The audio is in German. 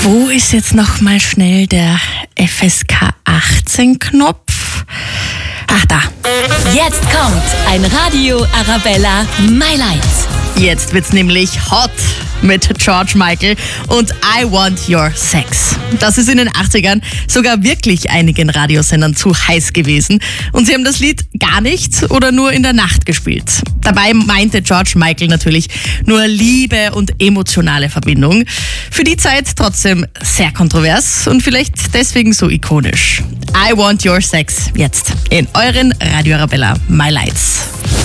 Wo ist jetzt noch mal schnell der FSK 18 Knopf? Ach, da. Jetzt kommt ein Radio Arabella My Light. Jetzt wird's nämlich hot mit George Michael und I Want Your Sex. Das ist in den 80ern sogar wirklich einigen Radiosendern zu heiß gewesen. Und sie haben das Lied gar nicht oder nur in der Nacht gespielt. Dabei meinte George Michael natürlich nur Liebe und emotionale Verbindung. Für die Zeit trotzdem sehr kontrovers und vielleicht deswegen so ikonisch. I Want Your Sex jetzt in euren Radio Arabella My Lights.